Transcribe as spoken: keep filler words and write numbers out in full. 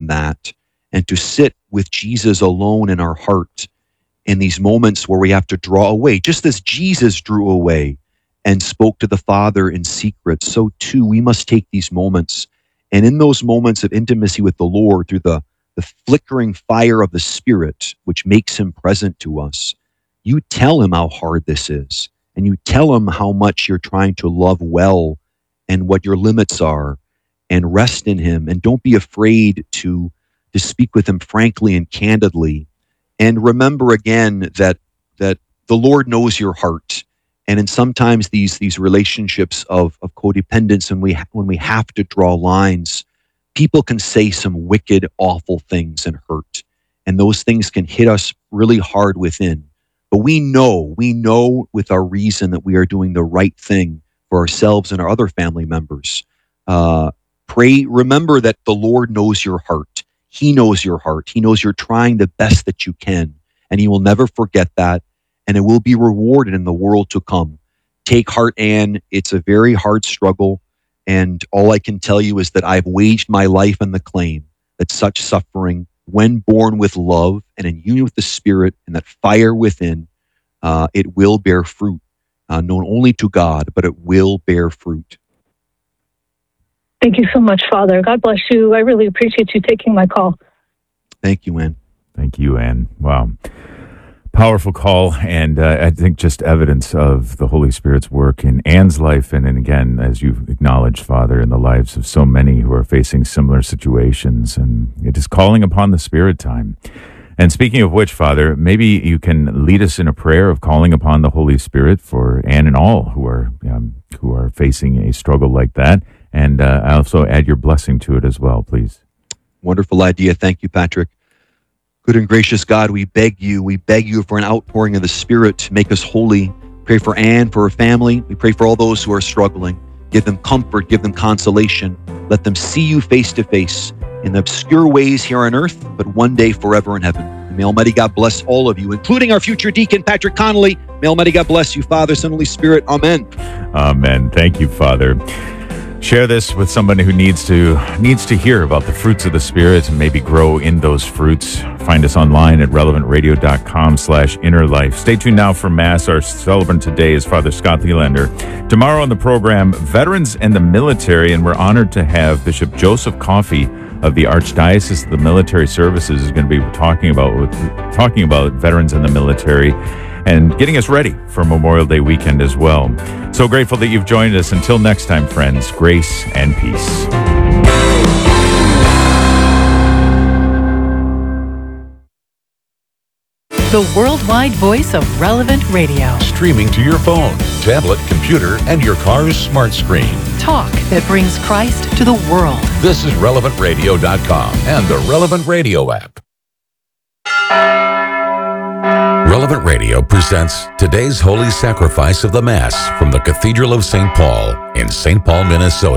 that and to sit with Jesus alone in our heart in these moments where we have to draw away. Just as Jesus drew away and spoke to the Father in secret, so too we must take these moments. And in those moments of intimacy with the Lord, through the, the flickering fire of the Spirit, which makes him present to us, you tell him how hard this is. And you tell him how much you're trying to love well and what your limits are, and rest in him. And don't be afraid to, to speak with him frankly and candidly. And remember again that that the Lord knows your heart. And in sometimes these these relationships of, of codependence, and we ha- when we have to draw lines, people can say some wicked, awful things and hurt. And those things can hit us really hard within. But we know, we know with our reason that we are doing the right thing for ourselves and our other family members. Uh, pray, remember that the Lord knows your heart. He knows your heart. He knows you're trying the best that you can, and he will never forget that, and it will be rewarded in the world to come. Take heart, Anne. It's a very hard struggle, and all I can tell you is that I've waged my life on the claim that such suffering, when born with love and in union with the Spirit and that fire within, uh, it will bear fruit, uh, known only to God, but it will bear fruit. Thank you so much, Father. God bless you. I really appreciate you taking my call. Thank you, Ann. Thank you, Ann. Wow. Powerful call, and uh, I think just evidence of the Holy Spirit's work in Ann's life, and, and again, as you've acknowledged, Father, in the lives of so many who are facing similar situations, and it is calling upon the Spirit time. And speaking of which, Father, maybe you can lead us in a prayer of calling upon the Holy Spirit for Ann and all who are um, who are facing a struggle like that, and uh, also add your blessing to it as well, please. Wonderful idea. Thank you, Patrick. Good and gracious God, we beg you, we beg you for an outpouring of the Spirit to make us holy. Pray for Ann, for her family. We pray for all those who are struggling. Give them comfort, give them consolation. Let them see you face to face in the obscure ways here on earth, but one day forever in heaven. And may Almighty God bless all of you, including our future deacon, Patrick Connolly. May Almighty God bless you, Father, Son, Holy Spirit. Amen. Amen. Thank you, Father. Share this with somebody who needs to needs to hear about the fruits of the Spirit and maybe grow in those fruits. Find us online at relevant radio dot com slash inner life. Stay tuned now for Mass. Our celebrant today is Father Scott Thielander. Tomorrow on the program, Veterans and the Military, and we're honored to have Bishop Joseph Coffey of the Archdiocese of the Military Services is going to be talking about talking about veterans and the military, and getting us ready for Memorial Day weekend as well. So grateful that you've joined us. Until next time, friends, grace and peace. The worldwide voice of Relevant Radio. Streaming to your phone, tablet, computer, and your car's smart screen. Talk that brings Christ to the world. This is relevant radio dot com and the Relevant Radio app. Relevant Radio presents today's Holy Sacrifice of the Mass from the Cathedral of Saint Paul in Saint Paul, Minnesota.